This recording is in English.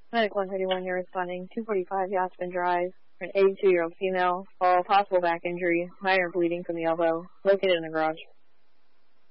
Medic 131 here responding. 245 Yasmin Drive for an 82-year-old female. All possible back injury, minor bleeding from the elbow, located in the garage.